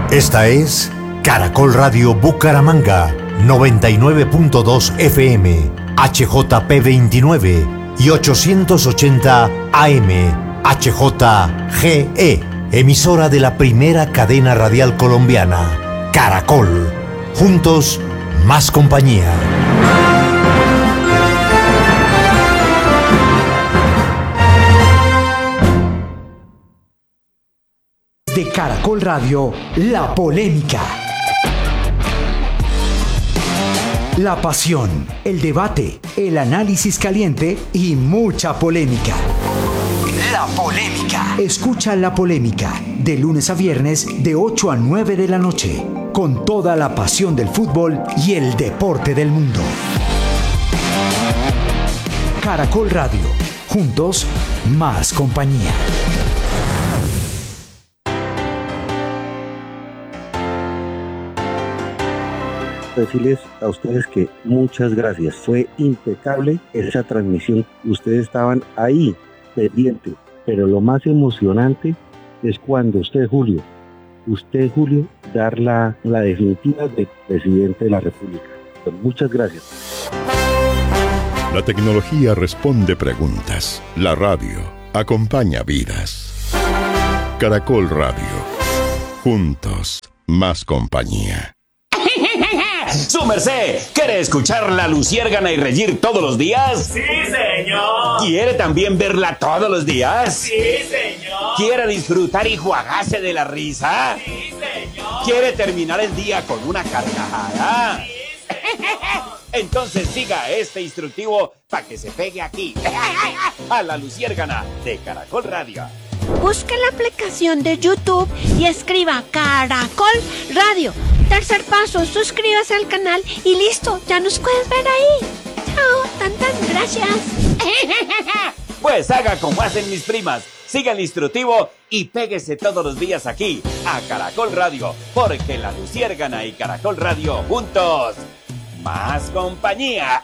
Esta es Caracol Radio Bucaramanga, 99.2 FM, HJP 29 y 880 AM, HJGE, emisora de la primera cadena radial colombiana, Caracol. Juntos, más compañía. De Caracol Radio, la polémica. La pasión, el debate, el análisis caliente y mucha polémica. La polémica. Escucha La Polémica, de lunes a viernes, de 8 a 9 de la noche, con toda la pasión del fútbol y el deporte del mundo. Caracol Radio, juntos, más compañía. Decirles a ustedes que muchas gracias, fue impecable esa transmisión, ustedes estaban ahí pendientes, pero lo más emocionante es cuando usted Julio, dar la definitiva de presidente de la República. Muchas gracias. La tecnología responde preguntas, la radio acompaña vidas. Caracol Radio, juntos, más compañía. ¡Su merced! ¿Quiere escuchar La Luciérgana y reír todos los días? ¡Sí, señor! ¿Quiere también verla todos los días? ¡Sí, señor! ¿Quiere disfrutar y jugarse de la risa? ¡Sí, señor! ¿Quiere terminar el día con una carcajada? ¡Sí, señor! Entonces siga este instructivo para que se pegue aquí, a La Luciérgana de Caracol Radio. Busque la aplicación de YouTube y escriba Caracol Radio. Tercer paso, suscríbase al canal y listo, ya nos puedes ver ahí. Chao, tantas gracias. Pues haga como hacen mis primas, siga el instructivo y péguese todos los días aquí, a Caracol Radio, porque La Luciérgana y Caracol Radio juntos, más compañía.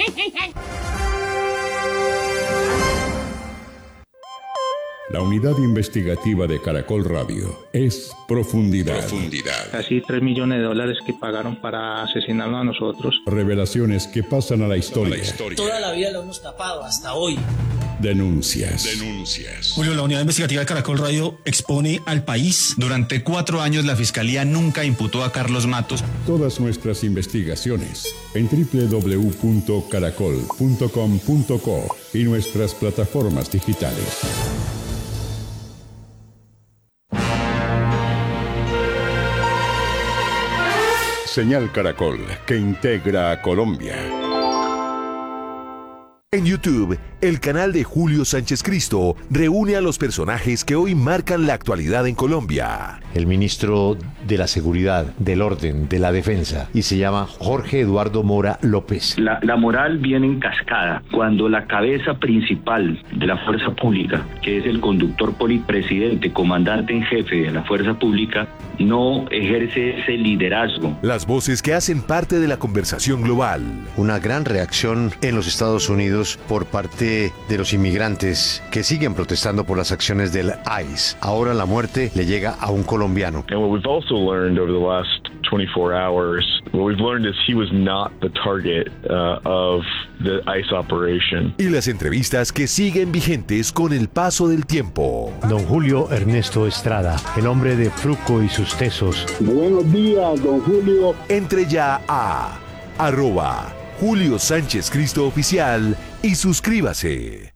La unidad investigativa de Caracol Radio es Profundidad. Casi $3 millones que pagaron para asesinarnos a nosotros. Revelaciones que pasan a la historia. Toda la vida lo hemos tapado, hasta hoy. Denuncias. Julio, la unidad investigativa de Caracol Radio expone al país. Durante 4 años la Fiscalía nunca imputó a Carlos Matos. Todas nuestras investigaciones en www.caracol.com.co y nuestras plataformas digitales. Señal Caracol, que integra a Colombia. En YouTube, el canal de Julio Sánchez Cristo reúne a los personajes que hoy marcan la actualidad en Colombia. El ministro de la Seguridad, del Orden, de la Defensa, y se llama Jorge Eduardo Mora López. La moral viene en cascada cuando la cabeza principal de la fuerza pública, que es el conductor presidente, comandante en jefe de la fuerza pública, no ejerce ese liderazgo. Las voces que hacen parte de la conversación global. Una gran reacción en los Estados Unidos por parte de los inmigrantes que siguen protestando por las acciones del ICE. Ahora la muerte le llega a un colombiano. And what we've also learned over the last 24 hours, what we've learned is he was not the target of the ICE operation. Y las entrevistas que siguen vigentes con el paso del tiempo. Don Julio Ernesto Estrada, el hombre de Fruco y sus tesos. Buenos días, don Julio. Entre ya a @Julio Sánchez Cristo Oficial y suscríbase.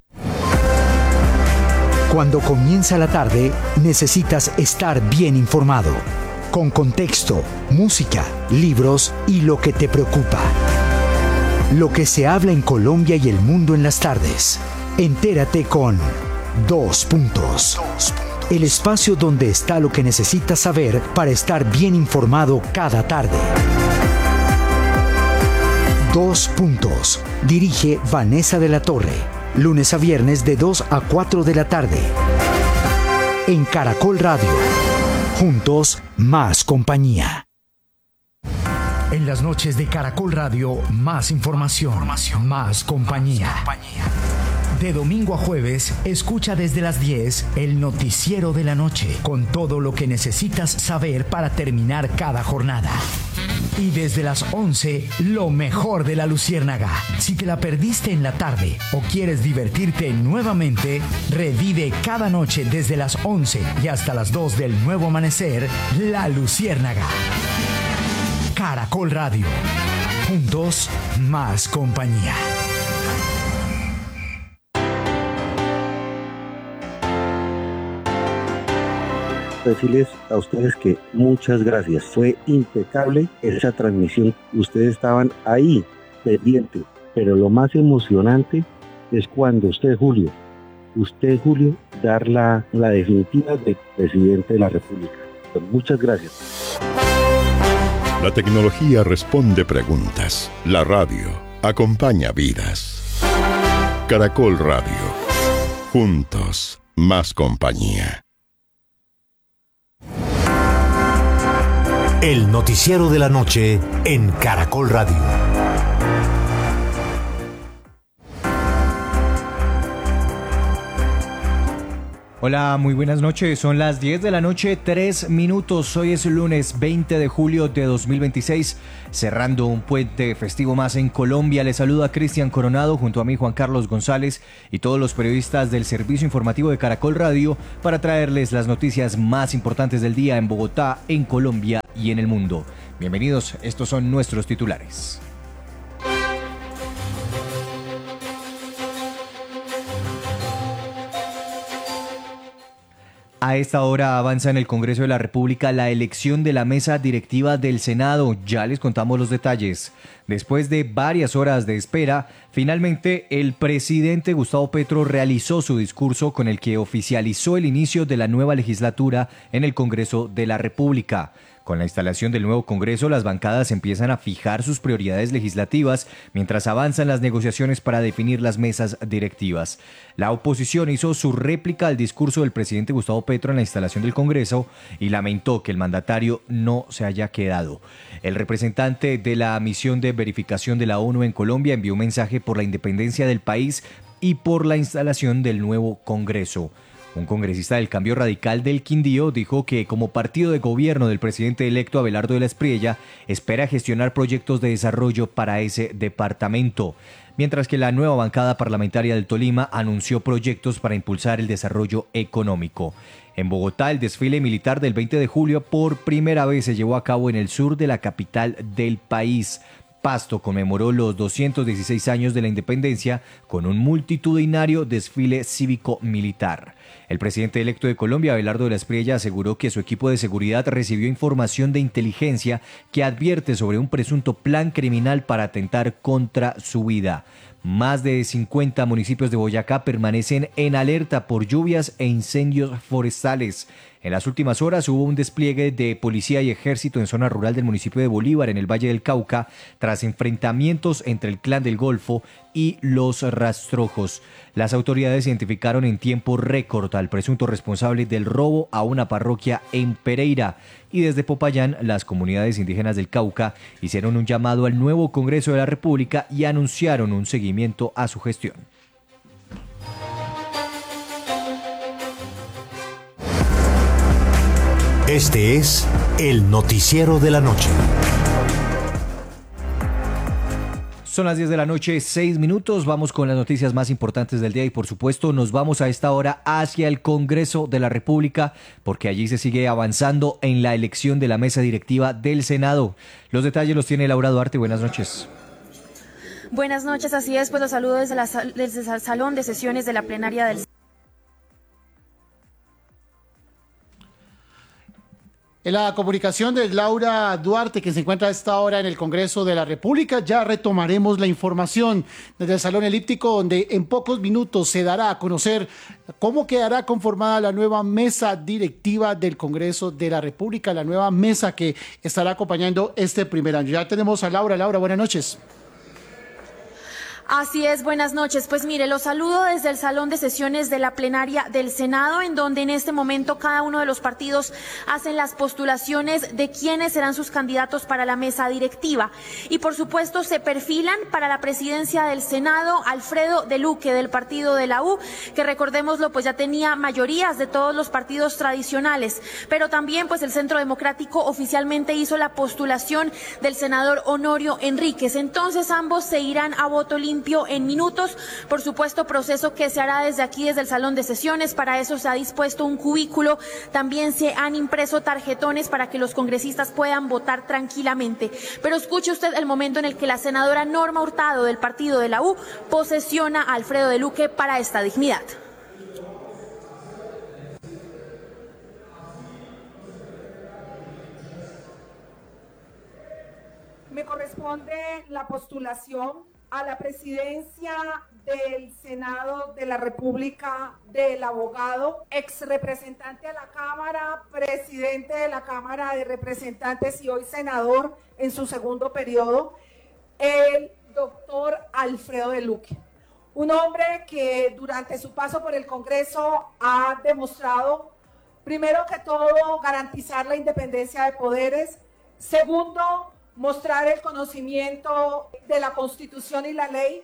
Cuando comienza la tarde, necesitas estar bien informado, con contexto, música, libros y lo que te preocupa. Lo que se habla en Colombia y el mundo en las tardes. Entérate con 2 puntos. El espacio donde está lo que necesitas saber para estar bien informado cada tarde. 2 puntos. Dirige Vanessa de la Torre. Lunes a viernes de 2 a 4 de la tarde. En Caracol Radio. Juntos, más compañía. En las noches de Caracol Radio, más información, más compañía. De domingo a jueves, escucha desde las 10 el noticiero de la noche, con todo lo que necesitas saber para terminar cada jornada. Y desde las 11, lo mejor de La Luciérnaga. Si te la perdiste en la tarde o quieres divertirte nuevamente, revive cada noche desde las 11 y hasta las 2 del nuevo amanecer, La Luciérnaga. Caracol Radio. Juntos, más compañía. Decirles a ustedes que muchas gracias. Fue impecable esa transmisión. Ustedes estaban ahí, pendientes. Pero lo más emocionante es cuando usted, Julio, dar la definitiva de presidente de la República. Pues muchas gracias. La tecnología responde preguntas. La radio acompaña vidas. Caracol Radio. Juntos, más compañía. El noticiero de la noche en Caracol Radio. Hola, muy buenas noches. Son las 10 de la noche, 3 minutos. Hoy es el lunes 20 de julio de 2026, cerrando un puente festivo más en Colombia. Les saluda Cristian Coronado junto a mí Juan Carlos González y todos los periodistas del servicio informativo de Caracol Radio para traerles las noticias más importantes del día en Bogotá, en Colombia y en el mundo. Bienvenidos, estos son nuestros titulares. A esta hora avanza en el Congreso de la República la elección de la mesa directiva del Senado. Ya les contamos los detalles. Después de varias horas de espera, finalmente el presidente Gustavo Petro realizó su discurso con el que oficializó el inicio de la nueva legislatura en el Congreso de la República. Con la instalación del nuevo Congreso, las bancadas empiezan a fijar sus prioridades legislativas mientras avanzan las negociaciones para definir las mesas directivas. La oposición hizo su réplica al discurso del presidente Gustavo Petro en la instalación del Congreso y lamentó que el mandatario no se haya quedado. El representante de la misión de verificación de la ONU en Colombia envió un mensaje por la independencia del país y por la instalación del nuevo Congreso. Un congresista del Cambio Radical del Quindío dijo que como partido de gobierno del presidente electo Abelardo de la Espriella espera gestionar proyectos de desarrollo para ese departamento, mientras que la nueva bancada parlamentaria del Tolima anunció proyectos para impulsar el desarrollo económico. En Bogotá, el desfile militar del 20 de julio por primera vez se llevó a cabo en el sur de la capital del país. Pasto conmemoró los 216 años de la independencia con un multitudinario desfile cívico-militar. El presidente electo de Colombia, Abelardo de la Espriella, aseguró que su equipo de seguridad recibió información de inteligencia que advierte sobre un presunto plan criminal para atentar contra su vida. Más de 50 municipios de Boyacá permanecen en alerta por lluvias e incendios forestales. En las últimas horas hubo un despliegue de policía y ejército en zona rural del municipio de Bolívar, en el Valle del Cauca, tras enfrentamientos entre el Clan del Golfo y los Rastrojos. Las autoridades identificaron en tiempo récord al presunto responsable del robo a una parroquia en Pereira. Y desde Popayán, las comunidades indígenas del Cauca hicieron un llamado al nuevo Congreso de la República y anunciaron un seguimiento a su gestión. Este es el noticiero de la noche. Son las 10 de la noche, 6 minutos. Vamos con las noticias más importantes del día y por supuesto nos vamos a esta hora hacia el Congreso de la República porque allí se sigue avanzando en la elección de la mesa directiva del Senado. Los detalles los tiene Laura Duarte. Buenas noches. Buenas noches, así es, pues los saludo desde el salón de sesiones de la plenaria del En la comunicación de Laura Duarte, que se encuentra a esta hora en el Congreso de la República, ya retomaremos la información desde el Salón Elíptico, donde en pocos minutos se dará a conocer cómo quedará conformada la nueva mesa directiva del Congreso de la República, la nueva mesa que estará acompañando este primer año. Ya tenemos a Laura. Laura, buenas noches. Así es, buenas noches. Pues mire, los saludo desde el salón de sesiones de la plenaria del Senado, en donde en este momento cada uno de los partidos hacen las postulaciones de quiénes serán sus candidatos para la mesa directiva. Y por supuesto se perfilan para la presidencia del Senado Alfredo de Luque, del partido de la U, que recordémoslo, pues ya tenía mayorías de todos los partidos tradicionales. Pero también pues el Centro Democrático oficialmente hizo la postulación del senador Honorio Enríquez. Entonces ambos se irán a voto limpio en minutos, por supuesto, proceso que se hará desde aquí, desde el salón de sesiones. Para eso se ha dispuesto un cubículo, también se han impreso tarjetones para que los congresistas puedan votar tranquilamente. Pero escuche usted el momento en el que la senadora Norma Hurtado del partido de la U posesiona a Alfredo de Luque para esta dignidad. Me corresponde la postulación a la presidencia del Senado de la República del abogado, ex representante a la Cámara, presidente de la Cámara de Representantes y hoy senador en su segundo periodo, el doctor Alfredo de Luque. Un hombre que durante su paso por el Congreso ha demostrado, primero que todo, garantizar la independencia de poderes, segundo, mostrar el conocimiento de la Constitución y la ley.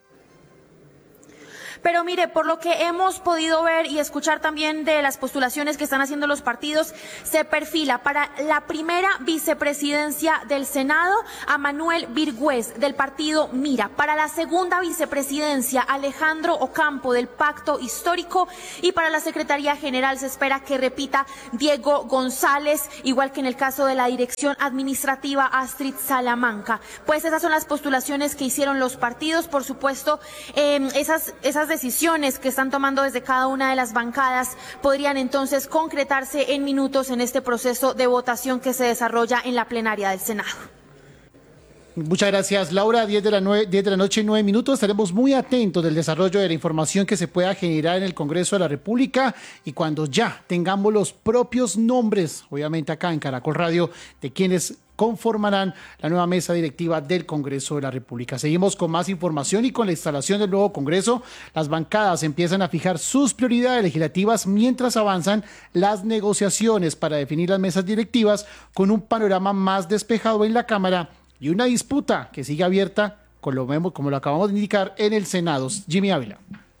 Pero mire, por lo que hemos podido ver y escuchar también de las postulaciones que están haciendo los partidos, se perfila para la primera vicepresidencia del Senado a Manuel Virgüez del partido Mira, para la segunda vicepresidencia Alejandro Ocampo del Pacto Histórico y para la Secretaría General se espera que repita Diego González, igual que en el caso de la Dirección Administrativa Astrid Salamanca. Pues esas son las postulaciones que hicieron los partidos. Por supuesto, esas decisiones que están tomando desde cada una de las bancadas podrían entonces concretarse en minutos en este proceso de votación que se desarrolla en la plenaria del Senado. Muchas gracias, Laura. 10 de la noche, 9 minutos. Estaremos muy atentos del desarrollo de la información que se pueda generar en el Congreso de la República y cuando ya tengamos los propios nombres, obviamente acá en Caracol Radio, de quienes conformarán la nueva mesa directiva del Congreso de la República. Seguimos con más información y con la instalación del nuevo Congreso, las bancadas empiezan a fijar sus prioridades legislativas mientras avanzan las negociaciones para definir las mesas directivas con un panorama más despejado en la Cámara y una disputa que sigue abierta, como lo acabamos de indicar, en el Senado. Jimmy Ávila.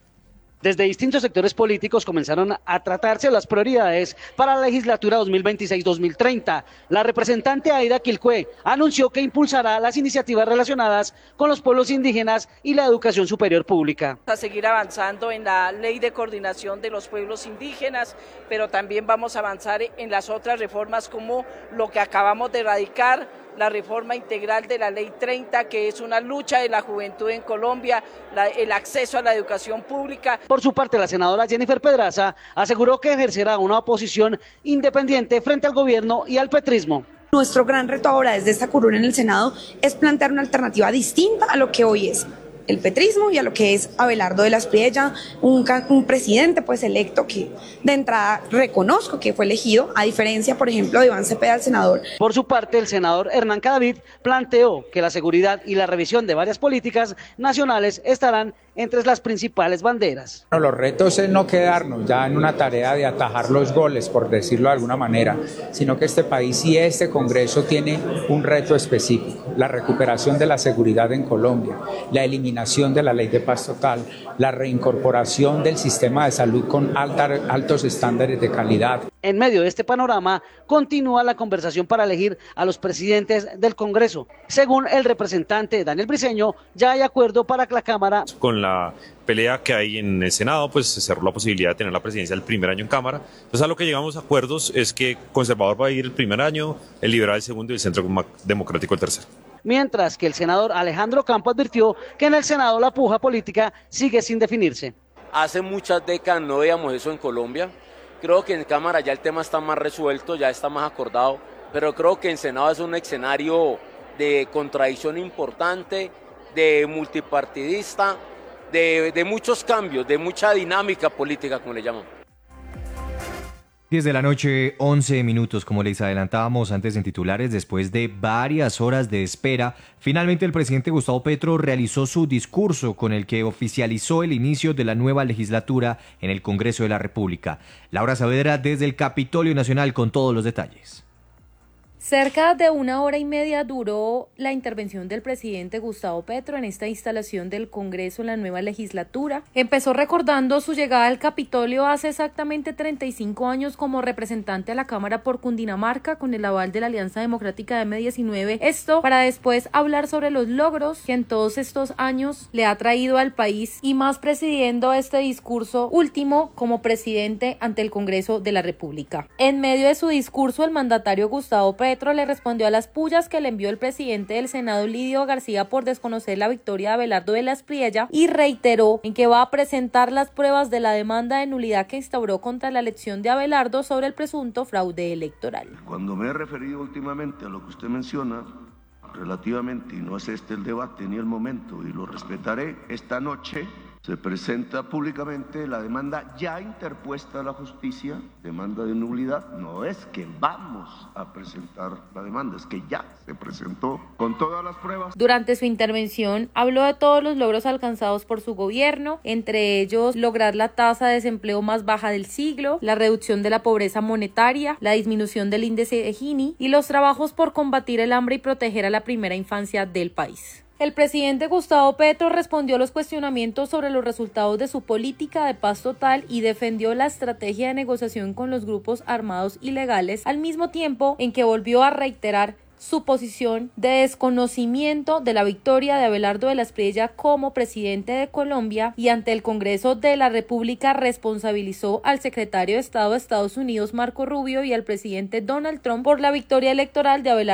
Desde distintos sectores políticos comenzaron a tratarse las prioridades para la legislatura 2026-2030. La representante Aida Quilcue anunció que impulsará las iniciativas relacionadas con los pueblos indígenas y la educación superior pública. A seguir avanzando en la ley de coordinación de los pueblos indígenas, pero también vamos a avanzar en las otras reformas como lo que acabamos de radicar, la reforma integral de la Ley 30, que es una lucha de la juventud en Colombia, el acceso a la educación pública. Por su parte, la senadora Jennifer Pedraza aseguró que ejercerá una oposición independiente frente al gobierno y al petrismo. Nuestro gran reto ahora desde esta curul en el Senado es plantear una alternativa distinta a lo que hoy es el petrismo y a lo que es Abelardo de las Priella, un presidente pues electo que de entrada reconozco que fue elegido, a diferencia por ejemplo de Iván Cepeda, el senador. Por su parte, el senador Hernán Cadavid planteó que la seguridad y la revisión de varias políticas nacionales estarán entre las principales banderas. Los retos es no quedarnos ya en una tarea de atajar los goles, por decirlo de alguna manera, sino que este país y este Congreso tiene un reto específico, la recuperación de la seguridad en Colombia, la eliminación de la ley de paz total, la reincorporación del sistema de salud con altos estándares de calidad. En medio de este panorama, continúa la conversación para elegir a los presidentes del Congreso. Según el representante Daniel Briceño, ya hay acuerdo para que la Cámara... Con la pelea que hay en el Senado, pues se cerró la posibilidad de tener la presidencia el primer año en Cámara. Entonces a lo que llegamos a acuerdos es que Conservador va a ir el primer año, el Liberal el segundo y el Centro Democrático el tercero. Mientras que el senador Alejandro Campo advirtió que en el Senado la puja política sigue sin definirse. Hace muchas décadas no veíamos eso en Colombia. Creo que en Cámara ya el tema está más resuelto, ya está más acordado, pero creo que en Senado es un escenario de contradicción importante, de multipartidista, de muchos cambios, de mucha dinámica política, como le llaman. 10 de la noche, 11 minutos, como les adelantábamos antes en titulares. Después de varias horas de espera, finalmente el presidente Gustavo Petro realizó su discurso con el que oficializó el inicio de la nueva legislatura en el Congreso de la República. Laura Saavedra desde el Capitolio Nacional con todos los detalles. Cerca de 1 hora y media duró la intervención del presidente Gustavo Petro en esta instalación del Congreso en la nueva legislatura. Empezó recordando su llegada al Capitolio hace exactamente 35 años como representante a la Cámara por Cundinamarca con el aval de la Alianza Democrática de M19. Esto para después hablar sobre los logros que en todos estos años le ha traído al país y más presidiendo este discurso último como presidente ante el Congreso de la República. En medio de su discurso, el mandatario Gustavo Petro le respondió a las pullas que le envió el presidente del Senado, Lidio García, por desconocer la victoria de Abelardo de la Espriella y reiteró en que va a presentar las pruebas de la demanda de nulidad que instauró contra la elección de Abelardo sobre el presunto fraude electoral. Cuando me he referido últimamente a lo que usted menciona, relativamente, y no es este el debate ni el momento, y lo respetaré, esta noche se presenta públicamente la demanda ya interpuesta a la justicia, demanda de nulidad. No es que vamos a presentar la demanda, es que ya se presentó con todas las pruebas. Durante su intervención habló de todos los logros alcanzados por su gobierno, entre ellos lograr la tasa de desempleo más baja del siglo, la reducción de la pobreza monetaria, la disminución del índice de Gini y los trabajos por combatir el hambre y proteger a la primera infancia del país. El presidente Gustavo Petro respondió a los cuestionamientos sobre los resultados de su política de paz total y defendió la estrategia de negociación con los grupos armados ilegales, al mismo tiempo en que volvió a reiterar su posición de desconocimiento de la victoria de Abelardo de la Espriella como presidente de Colombia y ante el Congreso de la República responsabilizó al secretario de Estado de Estados Unidos, Marco Rubio, y al presidente Donald Trump por la victoria electoral de Abelardo